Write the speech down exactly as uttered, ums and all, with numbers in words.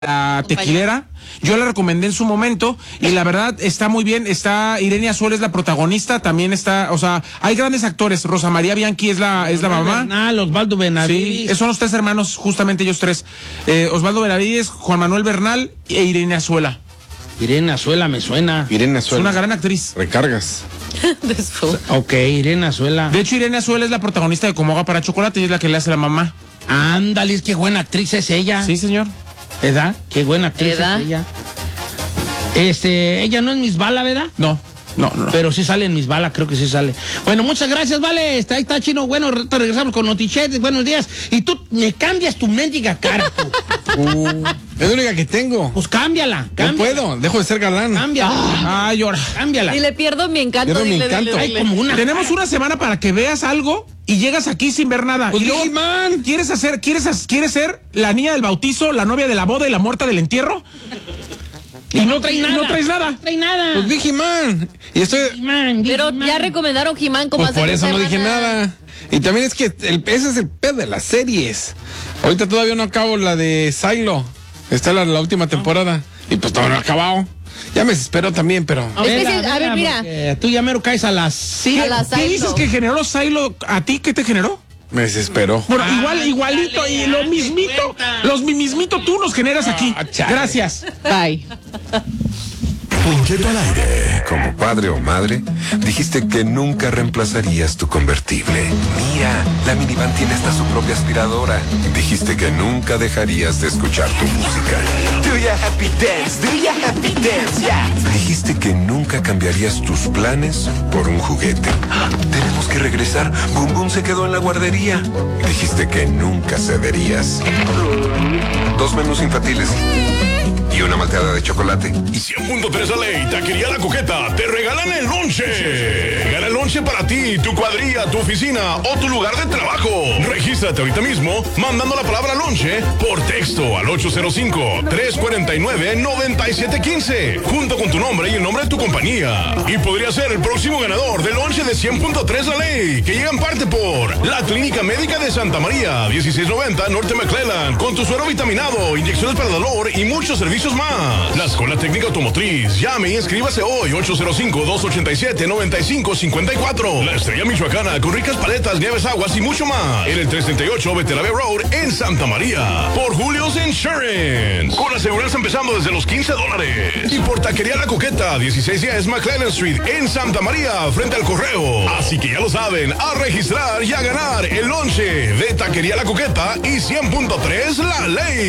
La tequilera, yo la recomendé en su momento y la verdad está muy bien. Está Irene Azuela, es la protagonista, también está, o sea, hay grandes actores. Rosa María Bianchi es la es la mamá. Bernal, Osvaldo Benavides. Sí, son los tres hermanos, justamente ellos tres. Eh, Osvaldo Benavides, Juan Manuel Bernal e Irene Azuela. Irene Azuela me suena. Irene Azuela. Es una gran actriz. Recargas. Ok, Irene Azuela. De hecho, Irene Azuela es la protagonista de Como Agua para Chocolate y es la que le hace la mamá. Ándale, es que buena actriz es ella. Sí, señor. ¿Verdad? Qué buena actriz ¿Edad? es ella. Este, ella no es Miss Bala, ¿verdad? No, no, no. Pero sí sale en Miss Bala, creo que sí sale. Bueno, muchas gracias, vale. Está, ahí está, Chino. Bueno, re- regresamos con Notichetes. Buenos días. Y tú me cambias tu mendiga cara, tú. Uh, es la única que tengo. Pues cámbiala, No cámbiala. puedo, dejo de ser galán. Cámbiala. Ay, llora. Cámbiala. Y le pierdo mi encanto. Pierdo mi dile, encanto. dile, Hay dile. como una. Tenemos una semana para que veas algo y llegas aquí sin ver nada. Pues y luego, dije, man. ¿quieres hacer, quieres, ha- quieres ser la niña del bautizo, la novia de la boda y la muerta del entierro? Y no trae nada. No traes nada. No trae nada. Pues dije, man. Y estoy. Man, Pero man. ya recomendaron He-Man como Pues hace por dos eso no dije semanas. nada. Y también es que el, ese es el pedo de las series. Ahorita todavía no acabo la de Silo. Está la, la última temporada. Y pues todavía no he acabado. Ya me desespero también, pero. A Es que ver, sí, a ver, mira. porque tú ya mero caes a las Sí, A la ¿qué Silo. dices que generó Silo a ti? ¿Qué te generó? Me desespero. Bueno, Ah, igual, igualito, dale, y lo date mismito, cuenta. los mismito tú nos generas aquí. Ah, chale. Gracias. Bye. Don Cheto al aire. Como padre o madre, dijiste que nunca reemplazarías tu convertible. Mira, la minivan tiene hasta su propia aspiradora. Dijiste que nunca dejarías de escuchar tu música. Do ya happy dance, do ya happy dance, yeah. Dijiste que nunca cambiarías tus planes por un juguete. Ah, tenemos que regresar. Boom Boom se quedó en la guardería. Dijiste que nunca cederías. Dos menús infantiles y una malteada de chocolate. cien punto tres a ley, Taquería La Coqueta, te regalan el lonche. Gana el lonche para ti, tu cuadrilla, tu oficina o tu lugar de trabajo. Regístrate ahorita mismo mandando la palabra lonche por texto al ocho cero cinco, tres cuatro nueve, nueve siete uno cinco, junto con tu nombre y el nombre de tu compañía. Y podría ser el próximo ganador del lonche de cien punto tres a ley, que llega en parte por la Clínica Médica de Santa María, dieciséis noventa Norte McClellan, con tu suero vitaminado, inyecciones para el dolor y muchos servicios más. La Escuela Técnica Automotriz. Llame y inscríbase hoy. ocho cero cinco, dos ocho siete, nueve cinco cinco cuatro. La Estrella Michoacana con ricas paletas, nieves, aguas y mucho más. En el trescientos treinta y ocho Beterave Road en Santa María. Por Julio's Insurance. Con aseguranza empezando desde los quince dólares. Y por Taquería La Coqueta, dieciséis diez McClellan Street en Santa María, frente al correo. Así que ya lo saben, a registrar y a ganar el lonche de Taquería La Coqueta y cien punto tres La Ley.